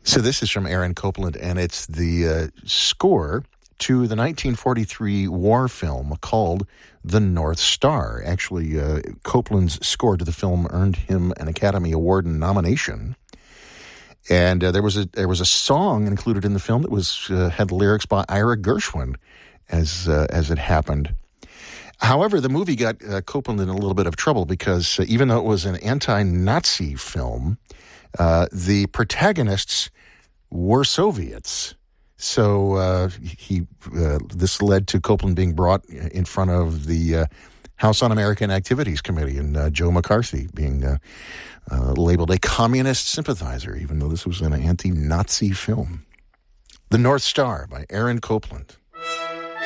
So this is from Aaron Copland, and it's the score to the 1943 war film called The North Star. Actually, Copland's score to the film earned him an Academy Award nomination. And there was a song included in the film that was had lyrics by Ira Gershwin, as it happened. However, the movie got Copland in a little bit of trouble because even though it was an anti-Nazi film, the protagonists were Soviets. So this led to Copland being brought in front of the House Un-American Activities Committee, and Joe McCarthy being labeled a communist sympathizer, even though this was an anti-Nazi film. The North Star by Aaron Copland.